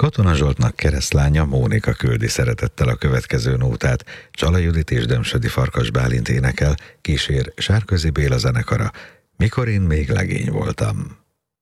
Katona Zsoltnak keresztlánya Mónika küldi szeretettel a következő nótát. Csala Judit és Dömsödi Farkas Bálint énekel, kísér Sárközi Béla zenekara. Mikor én még legény voltam.